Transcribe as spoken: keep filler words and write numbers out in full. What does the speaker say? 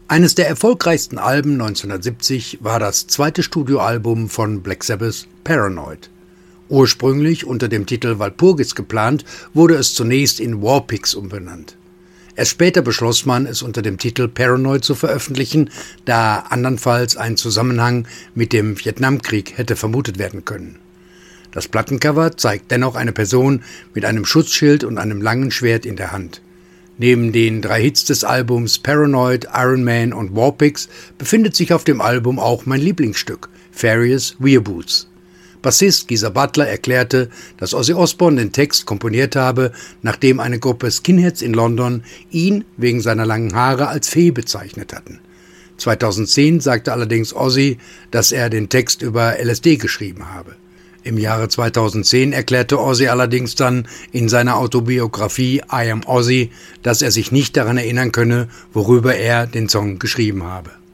Eines der erfolgreichsten Alben neunzehnhundertsiebzig war das zweite Studioalbum von Black Sabbath, Paranoid. Ursprünglich unter dem Titel Walpurgis geplant, wurde es zunächst in War Pigs umbenannt. Erst später beschloss man, es unter dem Titel Paranoid zu veröffentlichen, da andernfalls ein Zusammenhang mit dem Vietnamkrieg hätte vermutet werden können. Das Plattencover zeigt dennoch eine Person mit einem Schutzschild und einem langen Schwert in der Hand. Neben den drei Hits des Albums Paranoid, Iron Man und War Pigs befindet sich auf dem Album auch mein Lieblingsstück, Farious Wereboots. Bassist Geezer Butler erklärte, dass Ozzy Osbourne den Text komponiert habe, nachdem eine Gruppe Skinheads in London ihn wegen seiner langen Haare als Fee bezeichnet hatten. zweitausendzehn sagte allerdings Ozzy, dass er den Text über L S D geschrieben habe. Im Jahre zweitausendzehn erklärte Ozzy allerdings dann in seiner Autobiografie I Am Ozzy, dass er sich nicht daran erinnern könne, worüber er den Song geschrieben habe.